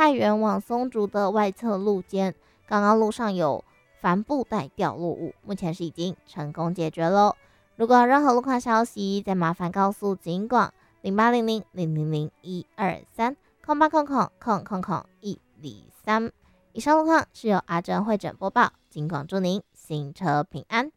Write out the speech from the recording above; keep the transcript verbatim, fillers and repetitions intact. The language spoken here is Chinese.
太原往松竹的外侧路肩，刚刚路上有帆布袋掉落物，目前是已经成功解决喽。如果有任何路况消息，再麻烦告诉警广零八零零零零零一二三空八空空空空空一零三。以上路况是由阿珍会诊播报，警广祝您行车平安。